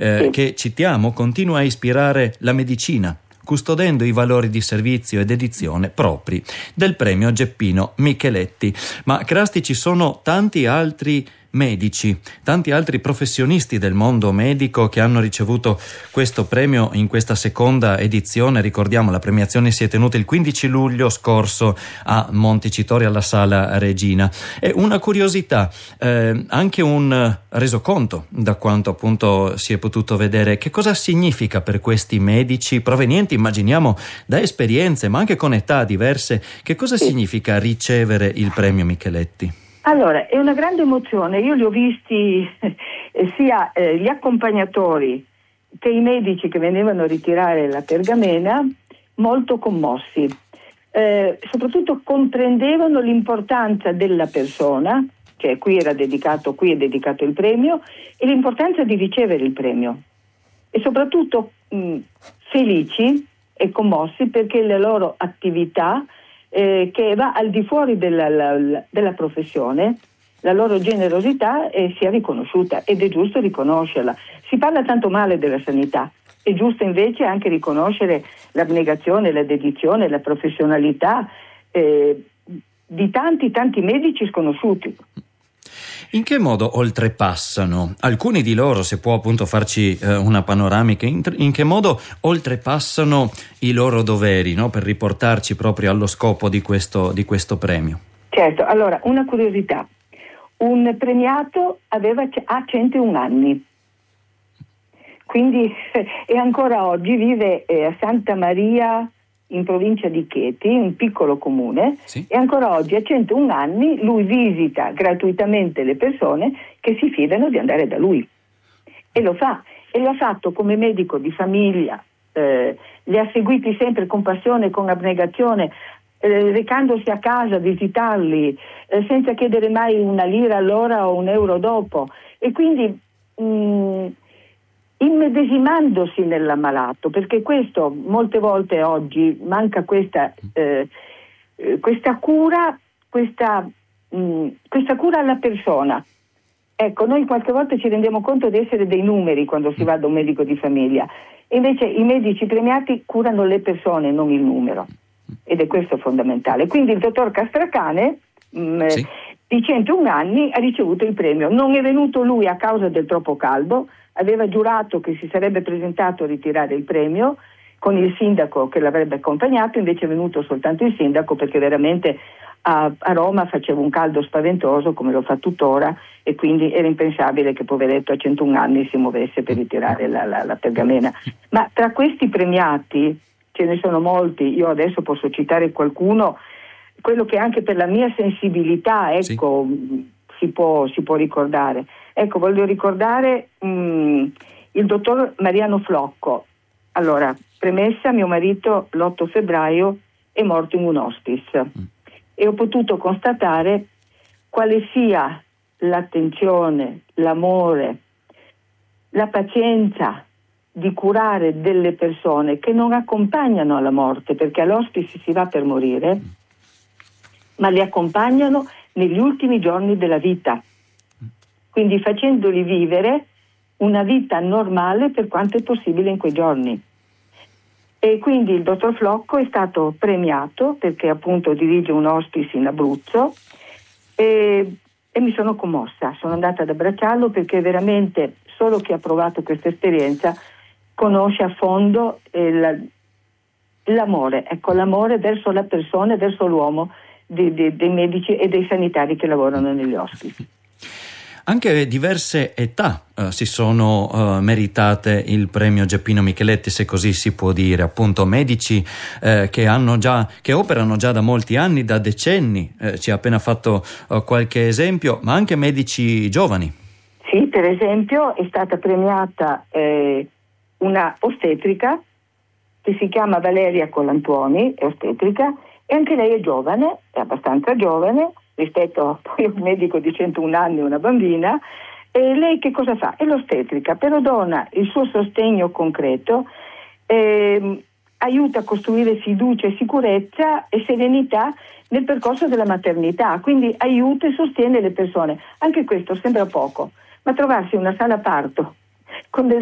che, citiamo, continua a ispirare la medicina, custodendo i valori di servizio e dedizione propri del premio Geppino Micheletti. Ma Crasti, ci sono tanti altri medici, tanti altri professionisti del mondo medico che hanno ricevuto questo premio in questa seconda edizione. Ricordiamo, la premiazione si è tenuta il 15 luglio scorso a Montecitorio alla Sala Regina. E una curiosità, anche un resoconto, da quanto appunto si è potuto vedere, che cosa significa per questi medici provenienti, immaginiamo, da esperienze ma anche con età diverse, che cosa significa ricevere il premio Micheletti? Allora, è una grande emozione. Io li ho visti sia gli accompagnatori che i medici che venivano a ritirare la pergamena molto commossi. Soprattutto comprendevano l'importanza della persona, cioè qui è dedicato il premio, e l'importanza di ricevere il premio. E soprattutto felici e commossi perché la loro attività, che va al di fuori della professione, la loro generosità sia riconosciuta, ed è giusto riconoscerla. Si parla tanto male della sanità, è giusto invece anche riconoscere l'abnegazione, la dedizione, la professionalità di tanti medici sconosciuti. In che modo oltrepassano alcuni di loro, se può appunto farci una panoramica, in che modo oltrepassano i loro doveri, no, per riportarci proprio allo scopo di questo premio? Certo, allora, una curiosità: un premiato ha 101 anni, quindi e ancora oggi vive a Santa Maria, in provincia di Chieti, un piccolo comune, sì. E ancora oggi a 101 anni lui visita gratuitamente le persone che si fidano di andare da lui, e lo fa, e lo ha fatto come medico di famiglia, li ha seguiti sempre con passione, con abnegazione, recandosi a casa a visitarli, senza chiedere mai una lira all'ora o un euro dopo, e quindi immedesimandosi nell'ammalato, perché questo molte volte oggi manca questa cura, questa cura alla persona. Ecco, noi qualche volta ci rendiamo conto di essere dei numeri quando si va da un medico di famiglia, e invece i medici premiati curano le persone, non il numero, ed è questo fondamentale. Quindi il dottor Castracane, sì, di 101 anni, ha ricevuto il premio. Non è venuto lui a causa del troppo caldo, aveva giurato che si sarebbe presentato a ritirare il premio con il sindaco che l'avrebbe accompagnato, invece è venuto soltanto il sindaco perché veramente a Roma faceva un caldo spaventoso, come lo fa tuttora, e quindi era impensabile che poveretto a 101 anni si muovesse per ritirare la pergamena. Ma tra questi premiati ce ne sono molti. Io adesso posso citare qualcuno, quello che anche per la mia sensibilità, ecco, sì, si può ricordare. Ecco, voglio ricordare il dottor Mariano Flocco. Allora, premessa: mio marito l'8 febbraio è morto in un hospice e ho potuto constatare quale sia l'attenzione, l'amore, la pazienza di curare delle persone che non accompagnano alla morte, perché all'hospice si va per morire, ma li accompagnano negli ultimi giorni della vita, quindi facendoli vivere una vita normale per quanto è possibile in quei giorni. E quindi il dottor Flocco è stato premiato perché appunto dirige un hospice in Abruzzo, e mi sono commossa, sono andata ad abbracciarlo, perché veramente solo chi ha provato questa esperienza conosce a fondo l'amore, ecco, l'amore verso la persona, verso l'uomo, dei medici e dei sanitari che lavorano negli ospiti. Anche diverse età si sono meritate il premio Geppino Micheletti, se così si può dire, appunto medici che operano già da molti anni, da decenni, ci ha appena fatto qualche esempio, ma anche medici giovani. Sì, per esempio è stata premiata una ostetrica che si chiama Valeria Colantuoni, è ostetrica, e anche lei è giovane, è abbastanza giovane rispetto a un medico di 101 anni e una bambina. E lei che cosa fa? È l'ostetrica, però dona il suo sostegno concreto, aiuta a costruire fiducia e sicurezza e serenità nel percorso della maternità, quindi aiuta e sostiene le persone. Anche questo sembra poco, ma trovarsi in una sala parto con